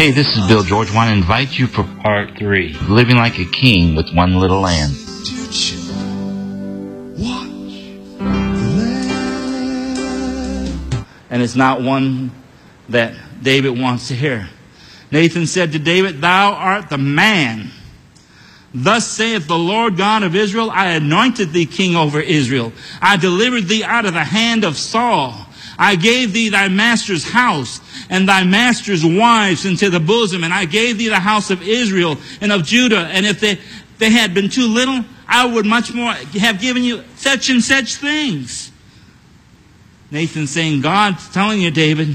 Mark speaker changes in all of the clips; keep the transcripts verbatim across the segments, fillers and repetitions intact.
Speaker 1: Hey, this is Bill George. I want to invite you for part three, Living Like a King with One Little Lamb. And it's not one that David wants to hear. Nathan said to David, "Thou art the man. Thus saith the Lord God of Israel, I anointed thee king over Israel. I delivered thee out of the hand of Saul. I gave thee thy master's house and thy master's wives into the bosom. And I gave thee the house of Israel and of Judah. And if they, they had been too little, I would much more have given you such and such things." Nathan's saying, God's telling you, David,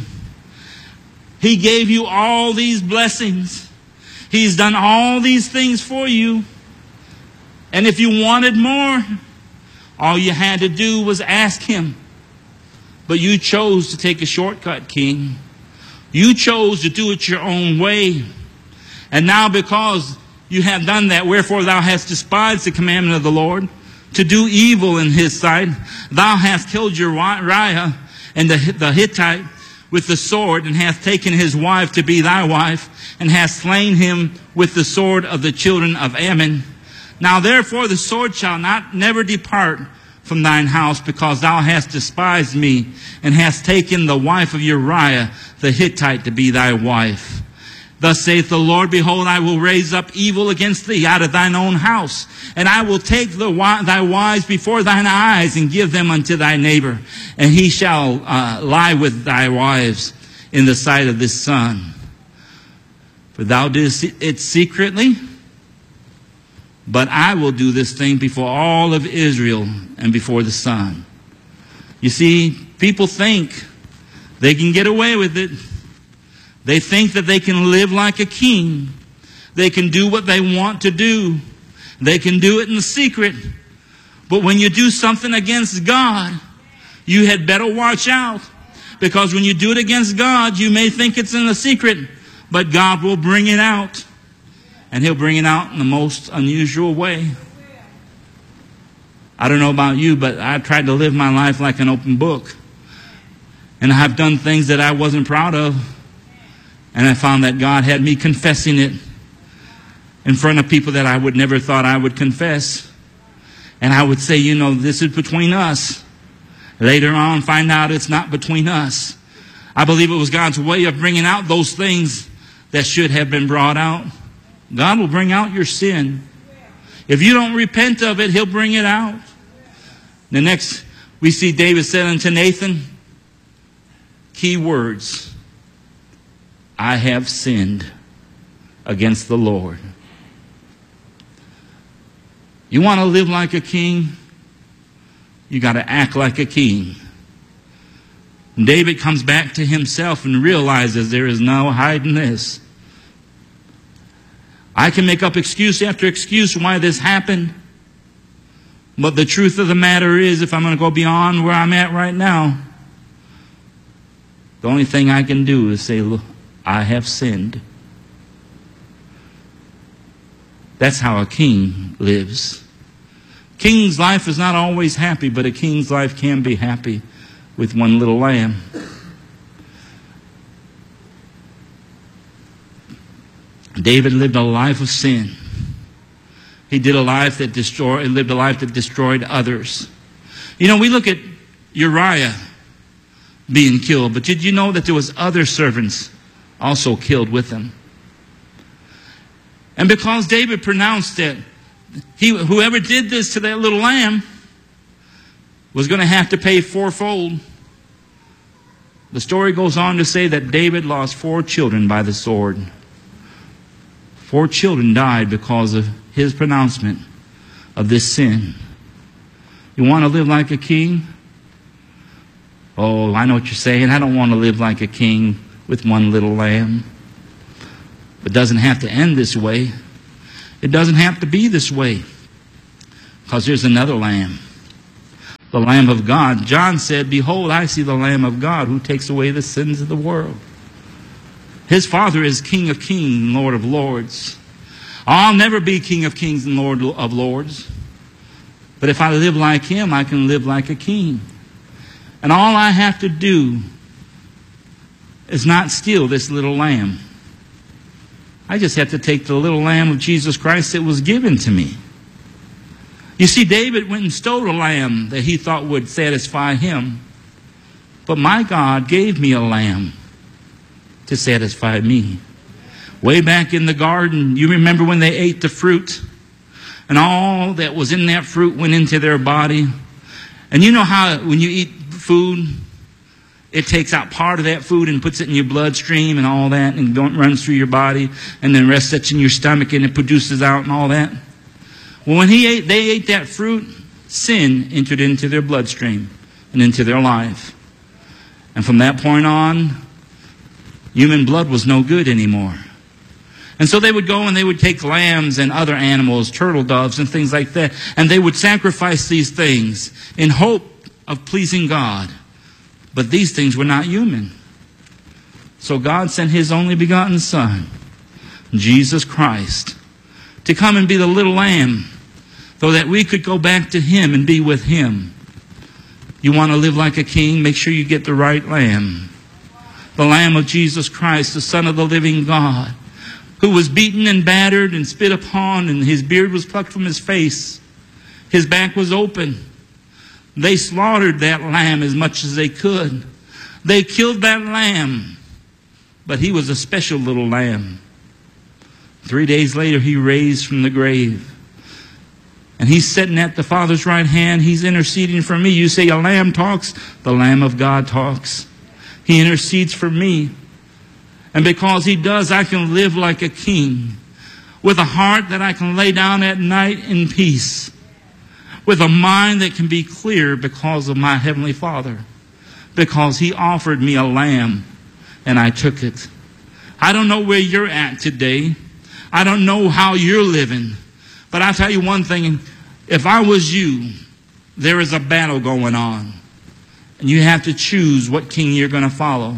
Speaker 1: He gave you all these blessings. He's done all these things for you. And if you wanted more, all you had to do was ask Him. But you chose to take a shortcut, King. You chose to do it your own way. And now because you have done that, wherefore thou hast despised the commandment of the Lord, to do evil in His sight. Thou hast killed Uriah and the, the Hittite with the sword, and hast taken his wife to be thy wife, and hast slain him with the sword of the children of Ammon. Now therefore the sword shall not never depart from thine house, because thou hast despised me, and hast taken the wife of Uriah the Hittite to be thy wife. Thus saith the Lord, Behold, I will raise up evil against thee out of thine own house, and I will take the, thy wives before thine eyes, and give them unto thy neighbor, and he shall uh, lie with thy wives in the sight of this sun. For thou didst it secretly, but I will do this thing before all of Israel and before the sun. You see, people think they can get away with it. They think that they can live like a king. They can do what they want to do. They can do it in secret. But when you do something against God, you had better watch out. Because when you do it against God, you may think it's in the secret, but God will bring it out. And He'll bring it out in the most unusual way. I don't know about you, but I tried to live my life like an open book. And I've done things that I wasn't proud of. And I found that God had me confessing it in front of people that I would never thought I would confess. And I would say, you know, this is between us. Later on, find out it's not between us. I believe it was God's way of bringing out those things that should have been brought out. God will bring out your sin. If you don't repent of it, He'll bring it out. The next, we see David said unto Nathan, key words, I have sinned against the Lord. You want to live like a king? You got to act like a king. And David comes back to himself and realizes there is no hiding this. I can make up excuse after excuse why this happened. But the truth of the matter is, if I'm going to go beyond where I'm at right now, the only thing I can do is say, look, I have sinned. That's how a king lives. King's life is not always happy, but a king's life can be happy with one little lamb. David lived a life of sin. He did a life that destroyed, lived a life that destroyed others. You know, we look at Uriah being killed, but did you know that there was other servants also killed with him? And because David pronounced that he, whoever did this to that little lamb was going to have to pay fourfold. The story goes on to say that David lost four children by the sword. Four children died because of his pronouncement of this sin. You want to live like a king? Oh, I know what you're saying. I don't want to live like a king with one little lamb. It doesn't have to end this way. It doesn't have to be this way. Because there's another lamb. The Lamb of God. John said, Behold, I see the Lamb of God who takes away the sins of the world. His Father is King of kings and Lord of lords. I'll never be King of kings and Lord of lords. But if I live like Him, I can live like a king. And all I have to do is not steal this little lamb. I just have to take the little lamb of Jesus Christ that was given to me. You see, David went and stole a lamb that he thought would satisfy him. But my God gave me a lamb to satisfy me. Way back in the garden, you remember when they ate the fruit? And all that was in that fruit went into their body. And you know how when you eat food, it takes out part of that food and puts it in your bloodstream and all that, and don't runs through your body, and then the rest that's in your stomach and it produces out and all that. Well, when he ate, they ate that fruit, sin entered into their bloodstream and into their life. And from that point on, human blood was no good anymore. And so they would go and they would take lambs and other animals, turtle doves and things like that, and they would sacrifice these things in hope of pleasing God. But these things were not human. So God sent His only begotten Son, Jesus Christ, to come and be the little lamb so that we could go back to Him and be with Him. You want to live like a king? Make sure you get the right lamb. The Lamb of Jesus Christ, the Son of the living God, who was beaten and battered and spit upon, and His beard was plucked from His face. His back was open. They slaughtered that lamb as much as they could. They killed that lamb. But He was a special little lamb. Three days later, He raised from the grave. And He's sitting at the Father's right hand. He's interceding for me. You say a lamb talks? The Lamb of God talks. He intercedes for me. And because He does, I can live like a king, with a heart that I can lay down at night in peace, with a mind that can be clear because of my Heavenly Father, because He offered me a lamb and I took it. I don't know where you're at today. I don't know how you're living. But I'll tell you one thing. If I was you, there is a battle going on. And you have to choose what king you're going to follow.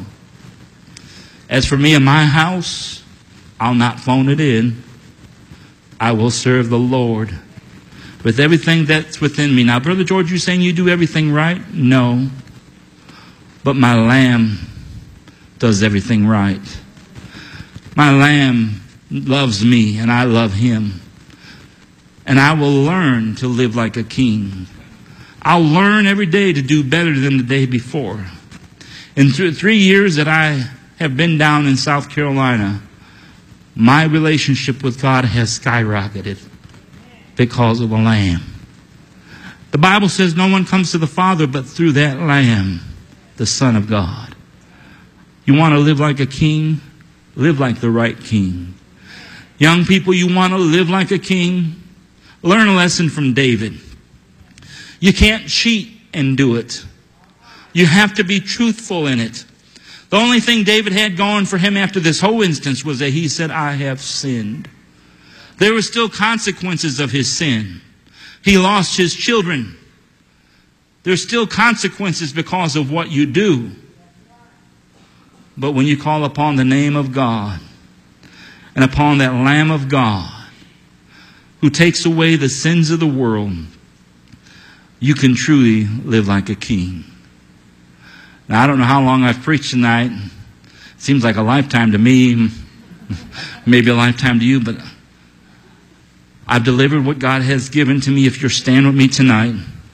Speaker 1: As for me and my house, I'll not phone it in. I will serve the Lord with everything that's within me. Now, Brother George, you're saying you do everything right? No. But my lamb does everything right. My lamb loves me and I love him. And I will learn to live like a king. I'll learn every day to do better than the day before. In th- three years that I have been down in South Carolina, my relationship with God has skyrocketed because of the Lamb. The Bible says no one comes to the Father but through that Lamb, the Son of God. You want to live like a king? Live like the right king. Young people, you want to live like a king? Learn a lesson from David. You can't cheat and do it. You have to be truthful in it. The only thing David had going for him after this whole instance was that he said, I have sinned. There were still consequences of his sin. He lost his children. There's still consequences because of what you do. But when you call upon the name of God and upon that Lamb of God who takes away the sins of the world, you can truly live like a king. Now, I don't know how long I've preached tonight. It seems like a lifetime to me, maybe a lifetime to you, but I've delivered what God has given to me. If you're standing with me tonight,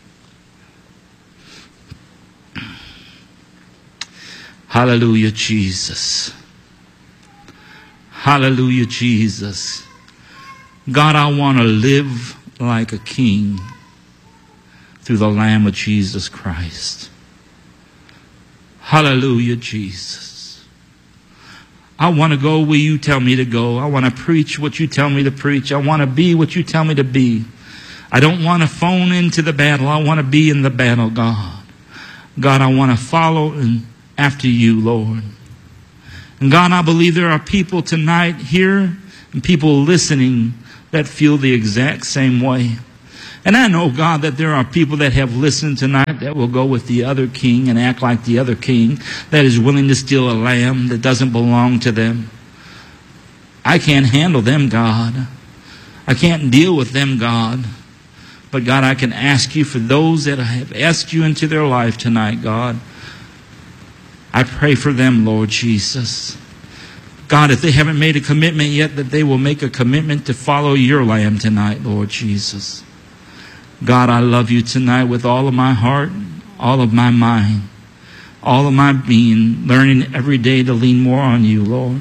Speaker 1: hallelujah, Jesus. Hallelujah, Jesus. God, I want to live like a king through the Lamb of Jesus Christ. Hallelujah, Jesus. I want to go where you tell me to go. I want to preach what you tell me to preach. I want to be what you tell me to be. I don't want to phone into the battle. I want to be in the battle, God. God, I want to follow and after you, Lord. And God, I believe there are people tonight here and people listening that feel the exact same way. And I know, God, that there are people that have listened tonight that will go with the other king and act like the other king that is willing to steal a lamb that doesn't belong to them. I can't handle them, God. I can't deal with them, God. But, God, I can ask you for those that have asked you into their life tonight, God. I pray for them, Lord Jesus. God, if they haven't made a commitment yet, that they will make a commitment to follow your Lamb tonight, Lord Jesus. God, I love you tonight with all of my heart, all of my mind, all of my being, learning every day to lean more on you, Lord.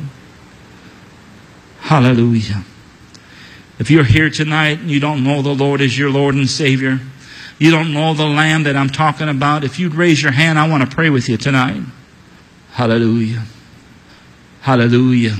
Speaker 1: Hallelujah. If you're here tonight and you don't know the Lord as your Lord and Savior, you don't know the Lamb that I'm talking about, if you'd raise your hand, I want to pray with you tonight. Hallelujah. Hallelujah.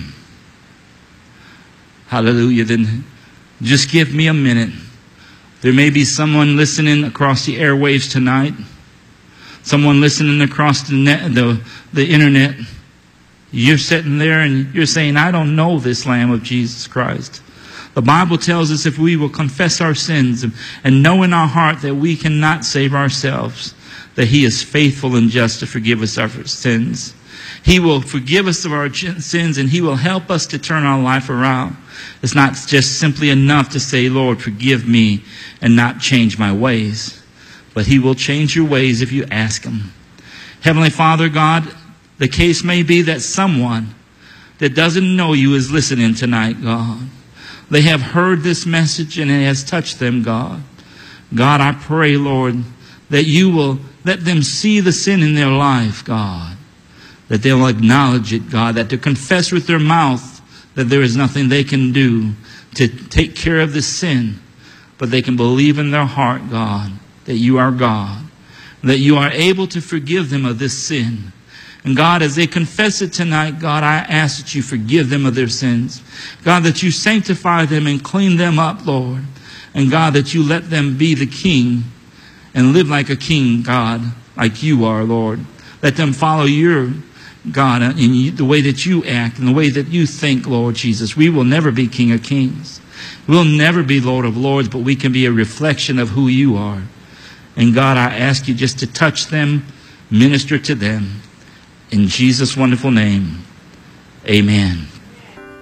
Speaker 1: Hallelujah. Then just give me a minute. There may be someone listening across the airwaves tonight. Someone listening across the net, the, the internet. You're sitting there and you're saying, I don't know this Lamb of Jesus Christ. The Bible tells us if we will confess our sins and, and know in our heart that we cannot save ourselves, that He is faithful and just to forgive us our sins. He will forgive us of our sins and He will help us to turn our life around. It's not just simply enough to say, Lord, forgive me and not change my ways. But He will change your ways if you ask Him. Heavenly Father, God, the case may be that someone that doesn't know you is listening tonight, God. They have heard this message and it has touched them, God. God, I pray, Lord, that you will let them see the sin in their life, God. That they'll acknowledge it, God. That to confess with their mouth that there is nothing they can do to take care of this sin. But they can believe in their heart, God, that you are God. That you are able to forgive them of this sin. And God, as they confess it tonight, God, I ask that you forgive them of their sins. God, that you sanctify them and clean them up, Lord. And God, that you let them be the king and live like a king, God, like you are, Lord. Let them follow your, God, in the way that you act and the way that you think, Lord Jesus. We will never be King of Kings. We'll never be Lord of Lords, but we can be a reflection of who you are. And God, I ask you just to touch them, minister to them. In Jesus' wonderful name, amen.